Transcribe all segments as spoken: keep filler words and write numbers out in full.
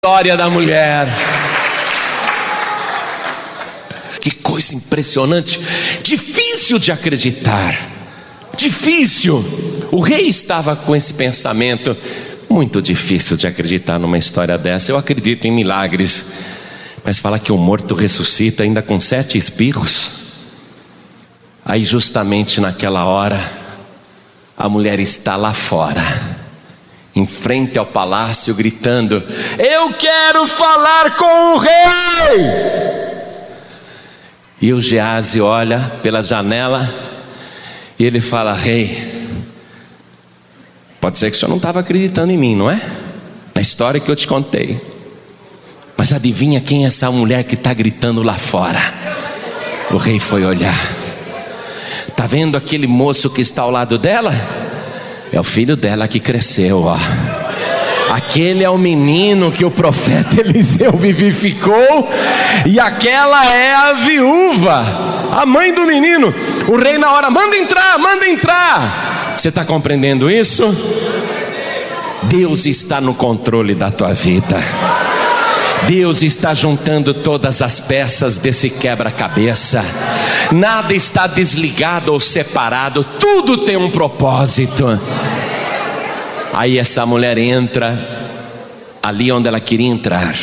Glória da mulher. Que coisa impressionante, difícil de acreditar, difícil. O rei estava com esse pensamento, muito difícil de acreditar numa história dessa. Eu acredito em milagres, mas falar que o morto ressuscita ainda com sete espirros. Aí justamente naquela hora, a mulher está lá fora, em frente ao palácio, gritando: eu quero falar com o rei. E o Geazi olha pela janela e ele fala: rei, pode ser que o senhor não estava acreditando em mim, não é? Na história que eu te contei, mas adivinha quem é essa mulher que está gritando lá fora? O rei foi olhar. Está vendo aquele moço que está ao lado dela? É o filho dela que cresceu, ó. Aquele é o menino que o profeta Eliseu vivificou, e aquela é a viúva, a mãe do menino. O rei na hora: manda entrar, manda entrar. Você está compreendendo isso? Deus está no controle da tua vida. Deus está juntando todas as peças desse quebra-cabeça. Nada está desligado ou separado, tudo tem um propósito. Aí essa mulher entra ali onde ela queria entrar.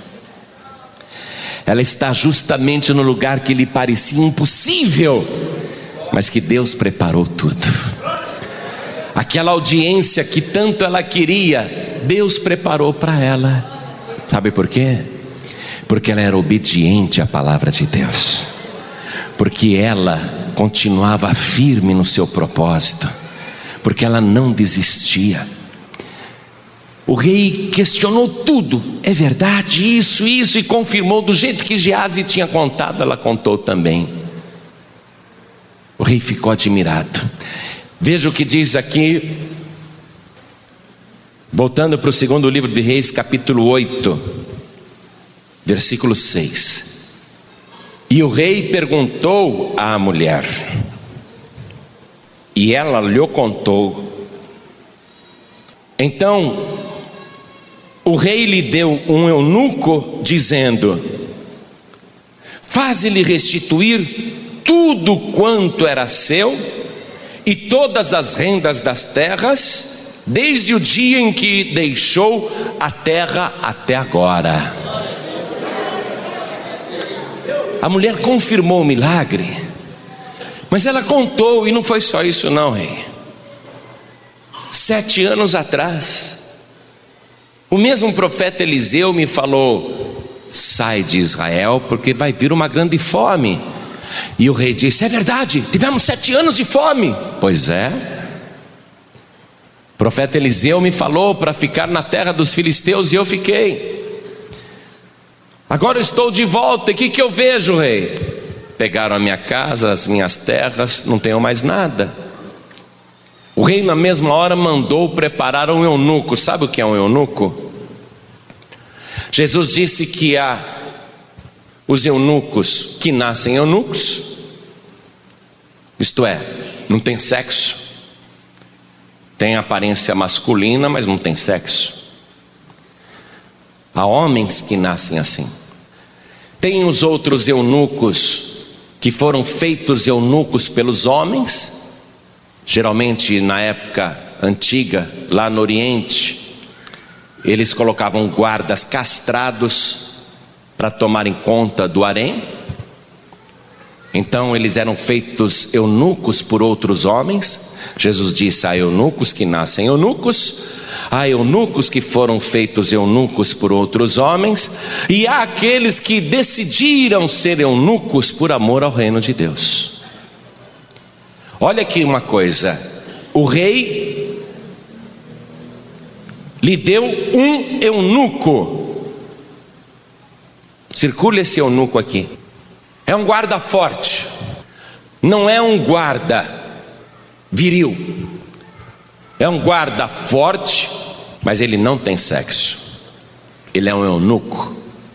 Ela está justamente no lugar que lhe parecia impossível, mas que Deus preparou tudo. Aquela audiência que tanto ela queria, Deus preparou para ela. Sabe por quê? Porque ela era obediente à palavra de Deus, porque ela continuava firme no seu propósito, porque ela não desistia. O rei questionou tudo: é verdade isso, isso, e confirmou do jeito que Geazi tinha contado, ela contou também. O rei ficou admirado. Veja o que diz aqui, voltando para o segundo livro de Reis, capítulo oito, versículo seis. E o rei perguntou à mulher, e ela lhe contou. Então o rei lhe deu um eunuco, dizendo: faze-lhe restituir tudo quanto era seu, e todas as rendas das terras, desde o dia em que deixou a terra até agora. A mulher confirmou o milagre, mas ela contou, e não foi só isso não, rei. Sete anos atrás, o mesmo profeta Eliseu me falou: sai de Israel, porque vai vir uma grande fome. E o rei disse: é verdade, tivemos sete anos de fome. Pois é. O profeta Eliseu me falou para ficar na terra dos filisteus, e eu fiquei. Agora eu estou de volta, e o que, que eu vejo, rei? Pegaram a minha casa, as minhas terras, não tenho mais nada. O rei na mesma hora mandou preparar um eunuco. Sabe o que é um eunuco? Jesus disse que há os eunucos que nascem eunucos, isto é, não tem sexo, tem aparência masculina, mas não tem sexo. Há homens que nascem assim. Tem os outros eunucos que foram feitos eunucos pelos homens. Geralmente na época antiga, lá no Oriente, eles colocavam guardas castrados para tomarem conta do harém. Então eles eram feitos eunucos por outros homens. Jesus disse: há eunucos que nascem eunucos, há eunucos que foram feitos eunucos por outros homens, e há aqueles que decidiram ser eunucos por amor ao reino de Deus. Olha aqui uma coisa: o rei lhe deu um eunuco. Circula esse eunuco aqui. É um guarda forte, não é um guarda viril. É um guarda forte, mas ele não tem sexo. Ele é um eunuco.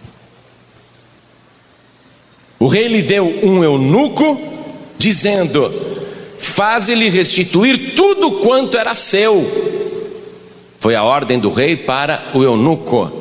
O rei lhe deu um eunuco, dizendo: faze-lhe restituir tudo quanto era seu. Foi a ordem do rei para o eunuco.